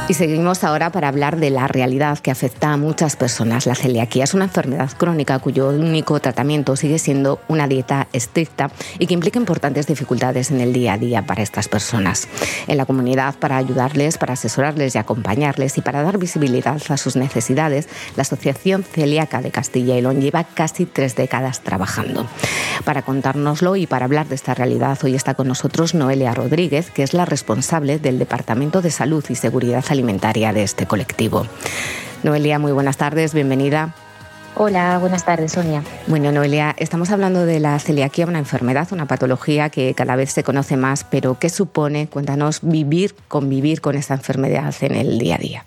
Y seguimos ahora para hablar de la realidad que afecta a muchas personas. La celiaquía es una enfermedad crónica cuyo único tratamiento sigue siendo una dieta estricta y que implica importantes dificultades en el día a día para estas personas. En la comunidad, para ayudarles, para asesorarles y acompañarles y para dar visibilidad a sus necesidades, la Asociación Celíaca de Castilla y León lleva casi 3 décadas trabajando. Para contárnoslo y para hablar de esta realidad, hoy está con nosotros Noelia Rodríguez, que es la responsable del Departamento de Salud y Seguridad Alimentaria de este colectivo. Noelia, muy buenas tardes, bienvenida. Hola, buenas tardes, Sonia. Bueno, Noelia, estamos hablando de la celiaquía, una enfermedad, una patología que cada vez se conoce más, pero ¿qué supone? Cuéntanos, convivir con esta enfermedad en el día a día.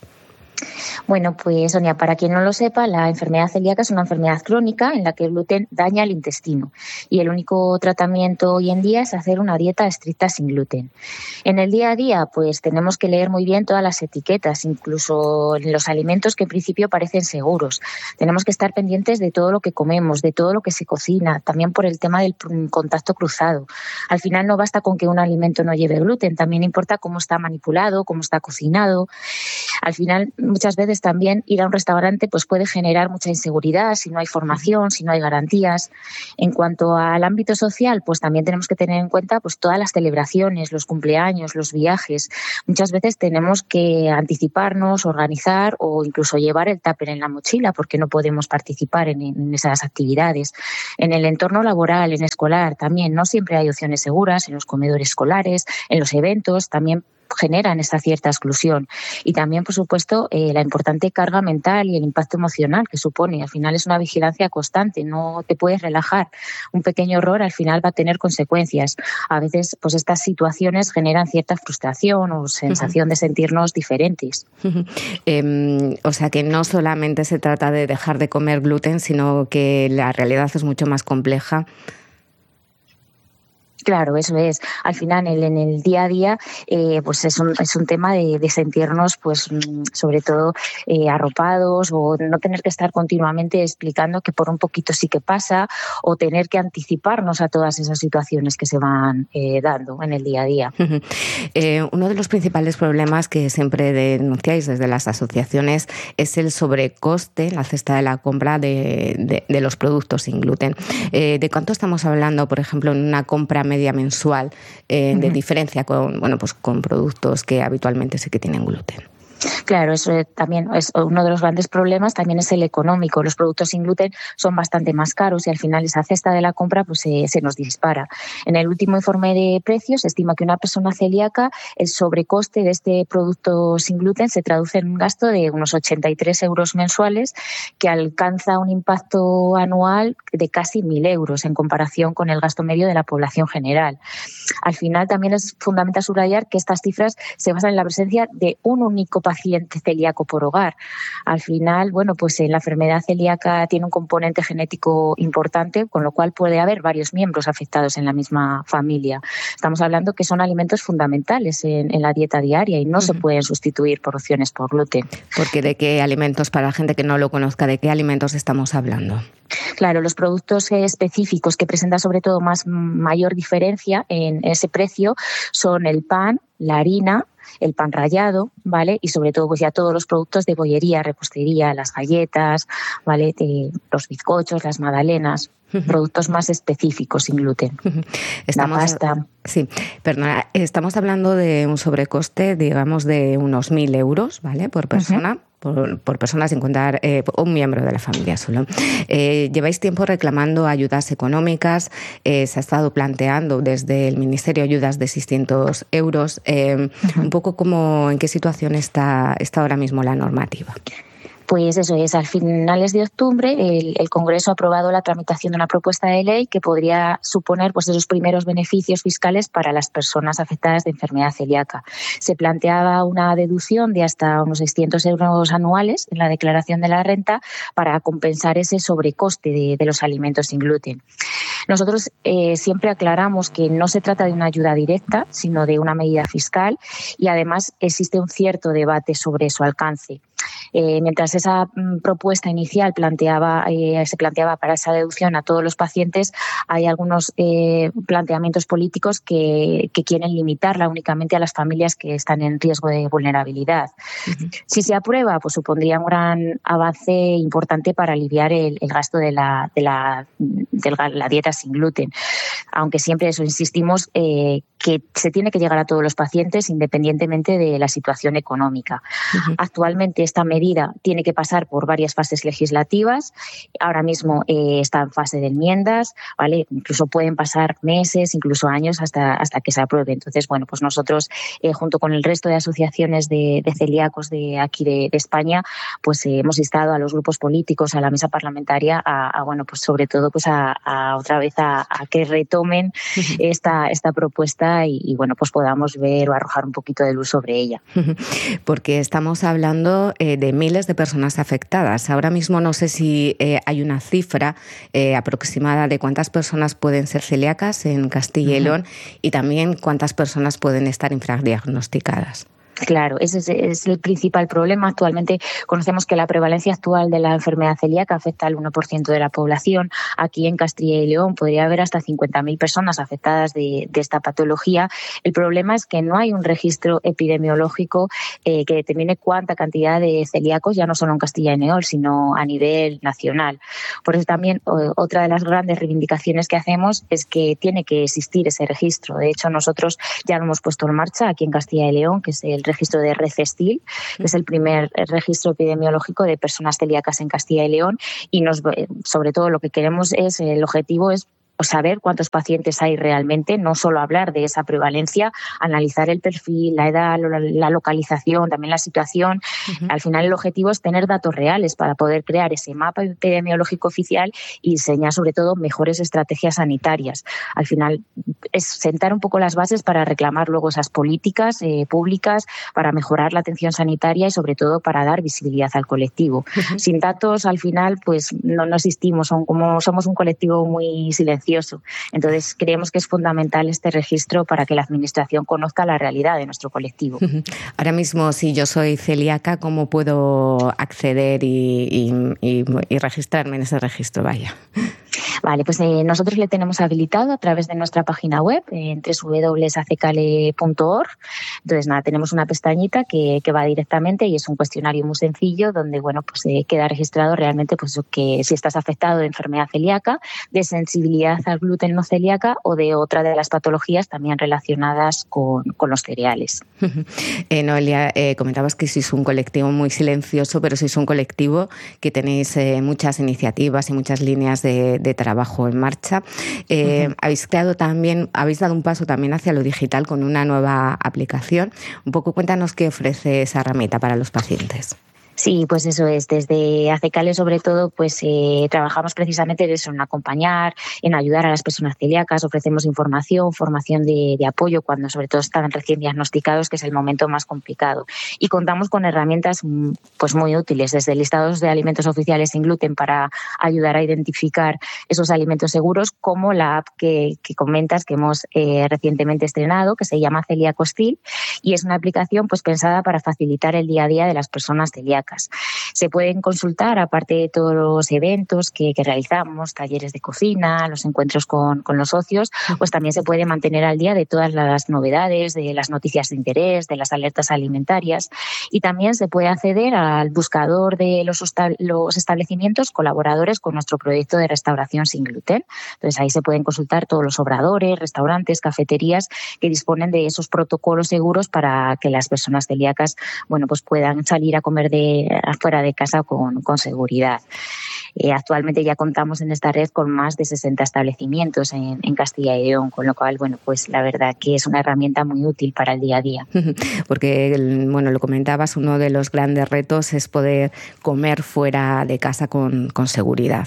Bueno, pues Sonia, para quien no lo sepa, la enfermedad celíaca es una enfermedad crónica en la que el gluten daña el intestino y el único tratamiento hoy en día es hacer una dieta estricta sin gluten. En el día a día, pues tenemos que leer muy bien todas las etiquetas, incluso los alimentos que en principio parecen seguros. Tenemos que estar pendientes de todo lo que comemos, de todo lo que se cocina, también por el tema del contacto cruzado. Al final no basta con que un alimento no lleve gluten, también importa cómo está manipulado, cómo está cocinado. Al final, muchas veces también ir a un restaurante pues puede generar mucha inseguridad si no hay formación, si no hay garantías. En cuanto al ámbito social, pues también tenemos que tener en cuenta pues todas las celebraciones, los cumpleaños, los viajes. Muchas veces tenemos que anticiparnos, organizar o incluso llevar el tupper en la mochila porque no podemos participar en esas actividades. En el entorno laboral, en escolar, también no siempre hay opciones seguras, en los comedores escolares, en los eventos, también generan esta cierta exclusión. Y también, por supuesto, la importante carga mental y el impacto emocional que supone. Al final es una vigilancia constante, no te puedes relajar. Un pequeño error al final va a tener consecuencias. A veces pues estas situaciones generan cierta frustración o sensación de sentirnos diferentes. O sea que no solamente se trata de dejar de comer gluten, sino que la realidad es mucho más compleja. Claro, eso es. Al final, en el día a día, pues es un tema de sentirnos, pues sobre todo arropados o no tener que estar continuamente explicando que por un poquito sí que pasa o tener que anticiparnos a todas esas situaciones que se van dando en el día a día. Uno de los principales problemas que siempre denunciáis desde las asociaciones es el sobrecoste en la cesta de la compra de los productos sin gluten. ¿De cuánto estamos hablando, por ejemplo, en una compra media mensual de diferencia con productos que habitualmente sí que tienen gluten? Claro, eso también es uno de los grandes problemas, también es el económico. Los productos sin gluten son bastante más caros y al final esa cesta de la compra pues se nos dispara. En el último informe de precios se estima que una persona celíaca, el sobrecoste de este producto sin gluten se traduce en un gasto de unos 83 euros mensuales que alcanza un impacto anual de casi 1.000 euros en comparación con el gasto medio de la población general. Al final también es fundamental subrayar que estas cifras se basan en la presencia de un único paciente celíaco por hogar. Al final, pues la enfermedad celíaca tiene un componente genético importante, con lo cual puede haber varios miembros afectados en la misma familia. Estamos hablando que son alimentos fundamentales en la dieta diaria y no se pueden sustituir por opciones por gluten. Porque ¿de qué alimentos, para la gente que no lo conozca, de qué alimentos estamos hablando? Claro, los productos específicos que presentan sobre todo mayor diferencia en ese precio son el pan, la harina, el pan rallado, ¿vale? Y sobre todo pues ya todos los productos de bollería, repostería, las galletas, ¿vale? Los bizcochos, las magdalenas, productos más específicos sin gluten. La pasta. Sí, perdona, estamos hablando de un sobrecoste, digamos, de unos 1.000 euros, ¿vale? Por persona. Por persona, sin contar un miembro de la familia solo. Lleváis tiempo reclamando ayudas económicas, se ha estado planteando desde el Ministerio ayudas de 600 euros. Un poco en qué situación está ahora mismo la normativa. Pues eso es, a finales de octubre el Congreso ha aprobado la tramitación de una propuesta de ley que podría suponer pues esos primeros beneficios fiscales para las personas afectadas de enfermedad celíaca. Se planteaba una deducción de hasta unos 600 euros anuales en la declaración de la renta para compensar ese sobrecoste de los alimentos sin gluten. Nosotros siempre aclaramos que no se trata de una ayuda directa, sino de una medida fiscal y además existe un cierto debate sobre su alcance. Mientras esa propuesta inicial se planteaba para esa deducción a todos los pacientes, hay algunos planteamientos políticos que quieren limitarla únicamente a las familias que están en riesgo de vulnerabilidad. Si se aprueba, pues supondría un gran avance importante para aliviar el gasto de la dieta sin gluten. Aunque siempre eso insistimos que se tiene que llegar a todos los pacientes independientemente de la situación económica. Actualmente esta medida tiene que pasar por varias fases legislativas. Ahora mismo está en fase de enmiendas, ¿vale? Incluso pueden pasar meses, incluso años hasta que se apruebe. Entonces, bueno, pues nosotros junto con el resto de asociaciones de celíacos de aquí de España, pues hemos instado a los grupos políticos, a la mesa parlamentaria, bueno, pues sobre todo pues a otra vez a que retomen esta propuesta y bueno, pues podamos ver o arrojar un poquito de luz sobre ella. Porque estamos hablando de miles de personas afectadas. Ahora mismo no sé si hay una cifra aproximada de cuántas personas pueden ser celíacas en Castilla y León y también cuántas personas pueden estar infradiagnosticadas. Claro, ese es el principal problema. Actualmente conocemos que la prevalencia actual de la enfermedad celíaca afecta al 1% de la población. Aquí en Castilla y León podría haber hasta 50.000 personas afectadas de esta patología. El problema es que no hay un registro epidemiológico que determine cuánta cantidad de celíacos, ya no solo en Castilla y León, sino a nivel nacional. Por eso también otra de las grandes reivindicaciones que hacemos es que tiene que existir ese registro. De hecho, nosotros ya lo hemos puesto en marcha aquí en Castilla y León, que es el registro de RECESTIL, que es el primer registro epidemiológico de personas celíacas en Castilla y León, y sobre todo lo que queremos el objetivo es saber cuántos pacientes hay realmente, no solo hablar de esa prevalencia, analizar el perfil, la edad, la localización, también la situación. Al final el objetivo es tener datos reales para poder crear ese mapa epidemiológico oficial y diseñar sobre todo mejores estrategias sanitarias. Al final es sentar un poco las bases para reclamar luego esas políticas públicas, para mejorar la atención sanitaria y sobre todo para dar visibilidad al colectivo. Sin datos al final pues no existimos, somos un colectivo muy silencioso. Entonces, creemos que es fundamental este registro para que la Administración conozca la realidad de nuestro colectivo. Ahora mismo, si yo soy celíaca, ¿cómo puedo acceder y registrarme en ese registro? Vaya. Vale, pues nosotros le tenemos habilitado a través de nuestra página web en www.acecale.org. Entonces, tenemos una pestañita que va directamente y es un cuestionario muy sencillo donde, bueno, pues queda registrado realmente pues que si estás afectado de enfermedad celíaca, de sensibilidad al gluten no celíaca o de otra de las patologías también relacionadas con los cereales. Noelia, comentabas que sois un colectivo muy silencioso, pero sois un colectivo que tenéis muchas iniciativas y muchas líneas de trabajo en marcha. Habéis dado un paso también hacia lo digital con una nueva aplicación. Un poco cuéntanos qué ofrece esa herramienta para los pacientes. Sí, pues eso es. Desde Acecale, sobre todo, pues trabajamos precisamente en eso, en acompañar, en ayudar a las personas celíacas. Ofrecemos formación de apoyo cuando sobre todo están recién diagnosticados, que es el momento más complicado. Y contamos con herramientas pues muy útiles, desde listados de alimentos oficiales sin gluten para ayudar a identificar esos alimentos seguros, como la app que comentas, que hemos recientemente estrenado, que se llama Celiacostil, y es una aplicación pues pensada para facilitar el día a día de las personas celíacas. Se pueden consultar, aparte de todos los eventos que realizamos, talleres de cocina, los encuentros con los socios, pues también se puede mantener al día de todas las novedades, de las noticias de interés, de las alertas alimentarias, y también se puede acceder al buscador de los establecimientos colaboradores con nuestro proyecto de restauración sin gluten. Entonces ahí se pueden consultar todos los obradores, restaurantes, cafeterías que disponen de esos protocolos seguros para que las personas celíacas, bueno, pues puedan salir a comer afuera de casa con seguridad. Actualmente ya contamos en esta red con más de 60 establecimientos en Castilla y León, con lo cual, bueno, pues la verdad que es una herramienta muy útil para el día a día. Porque, bueno, lo comentabas, uno de los grandes retos es poder comer fuera de casa con seguridad.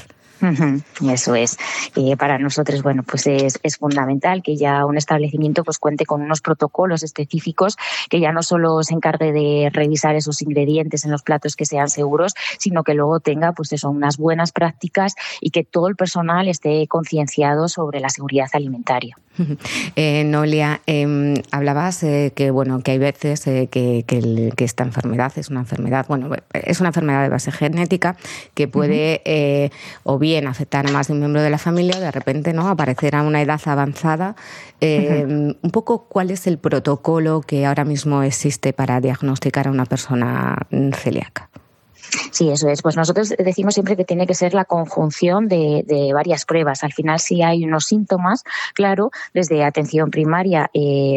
Eso es. Para nosotros, bueno, pues es fundamental que ya un establecimiento pues cuente con unos protocolos específicos que ya no solo se encargue de revisar esos ingredientes en los platos que sean seguros, sino que luego tenga pues eso, unas buenas prácticas y que todo el personal esté concienciado sobre la seguridad alimentaria. Noelia, hablabas que hay veces que esta enfermedad es una enfermedad de base genética que puede o bien afectar a más de un miembro de la familia o de repente, ¿no?, aparecer a una edad avanzada. Un poco, ¿cuál es el protocolo que ahora mismo existe para diagnosticar a una persona celíaca? Sí, eso es. Pues nosotros decimos siempre que tiene que ser la conjunción de varias pruebas. Al final, si hay unos síntomas, claro, desde atención primaria,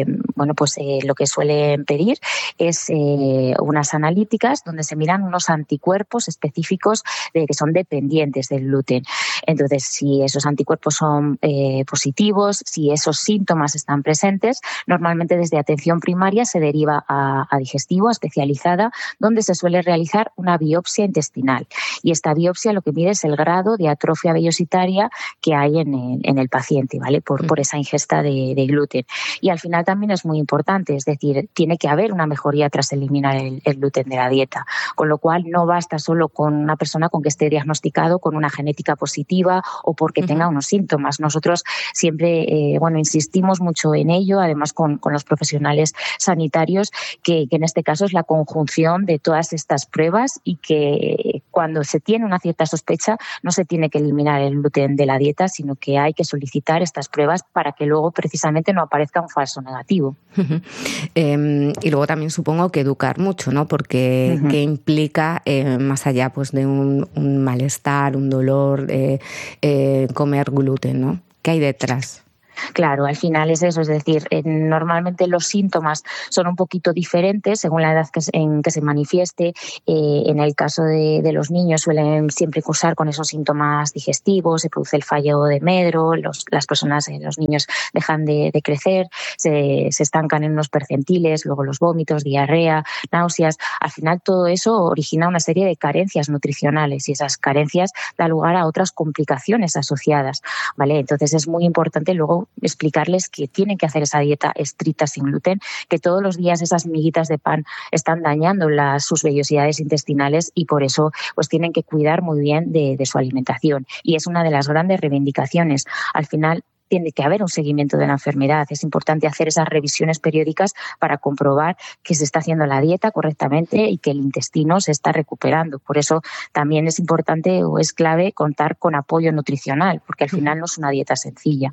lo que suelen pedir es unas analíticas donde se miran unos anticuerpos específicos que son dependientes del gluten. Entonces, si esos anticuerpos son positivos, si esos síntomas están presentes, normalmente desde atención primaria se deriva a digestivo, a especializada, donde se suele realizar una biopsia intestinal. Y esta biopsia lo que mide es el grado de atrofia vellositaria que hay en el paciente, ¿vale? Por esa ingesta de gluten. Y al final también es muy importante, es decir, tiene que haber una mejoría tras eliminar el gluten de la dieta, con lo cual no basta solo con una persona con que esté diagnosticado con una genética positiva o porque tenga unos síntomas. Nosotros siempre insistimos mucho en ello, además con los profesionales sanitarios, que en este caso es la conjunción de todas estas pruebas y que cuando se tiene una cierta sospecha no se tiene que eliminar el gluten de la dieta, sino que hay que solicitar estas pruebas para que luego precisamente no aparezca un falso negativo. Y luego también supongo que educar mucho, ¿no? Porque ¿qué implica más allá pues de un malestar, un dolor, comer gluten, ¿no? ¿Qué hay detrás? Claro, al final es eso, es decir, normalmente los síntomas son un poquito diferentes según la edad en que se manifieste. En el caso de los niños suelen siempre cursar con esos síntomas digestivos, se produce el fallo de Medro, los niños dejan de crecer, se estancan en unos percentiles, luego los vómitos, diarrea, náuseas. Al final todo eso origina una serie de carencias nutricionales y esas carencias dan lugar a otras complicaciones asociadas, ¿vale? Entonces es muy importante luego explicarles que tienen que hacer esa dieta estricta sin gluten, que todos los días esas miguitas de pan están dañando sus vellosidades intestinales y por eso pues tienen que cuidar muy bien de su alimentación. Y es una de las grandes reivindicaciones. Al final tiene que haber un seguimiento de la enfermedad. Es importante hacer esas revisiones periódicas para comprobar que se está haciendo la dieta correctamente y que el intestino se está recuperando. Por eso también es importante o es clave contar con apoyo nutricional, porque al final no es una dieta sencilla.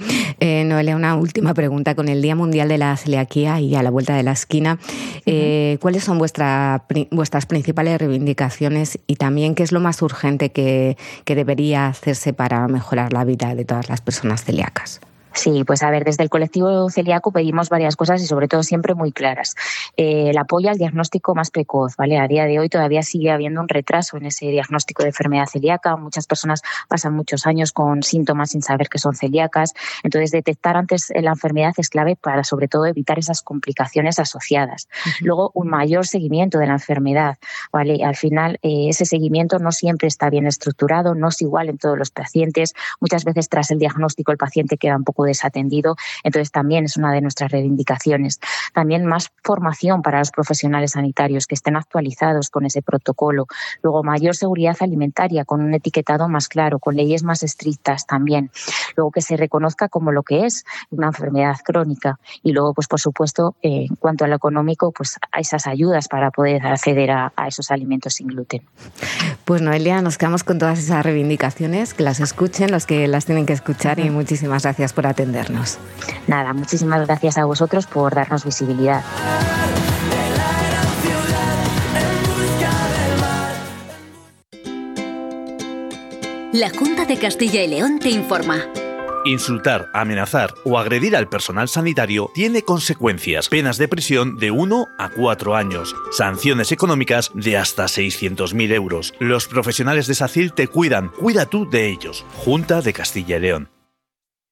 Noelia, una última pregunta. Con el Día Mundial de la Celiaquía y a la vuelta de la esquina, ¿cuáles son vuestras principales reivindicaciones y también qué es lo más urgente que debería hacerse para mejorar la vida de todas las personas celíacas? Sí, pues a ver, desde el colectivo celíaco pedimos varias cosas y sobre todo siempre muy claras. El apoyo al diagnóstico más precoz, ¿vale? A día de hoy todavía sigue habiendo un retraso en ese diagnóstico de enfermedad celíaca. Muchas personas pasan muchos años con síntomas sin saber que son celíacas. Entonces, detectar antes la enfermedad es clave para sobre todo evitar esas complicaciones asociadas. Luego, un mayor seguimiento de la enfermedad, ¿vale? Al final, ese seguimiento no siempre está bien estructurado, no es igual en todos los pacientes. Muchas veces tras el diagnóstico el paciente queda un poco desatendido, entonces también es una de nuestras reivindicaciones. También más formación para los profesionales sanitarios que estén actualizados con ese protocolo. Luego mayor seguridad alimentaria con un etiquetado más claro, con leyes más estrictas también. Luego que se reconozca como lo que es una enfermedad crónica y luego pues por supuesto en cuanto a lo económico pues a esas ayudas para poder acceder a esos alimentos sin gluten. Pues Noelia, nos quedamos con todas esas reivindicaciones, que las escuchen los que las tienen que escuchar y muchísimas gracias por atendernos. Nada, muchísimas gracias a vosotros por darnos visibilidad. La Junta de Castilla y León te informa. Insultar, amenazar o agredir al personal sanitario tiene consecuencias. Penas de prisión de 1 a 4 años. Sanciones económicas de hasta 600.000 euros. Los profesionales de SACIL te cuidan. Cuida tú de ellos. Junta de Castilla y León.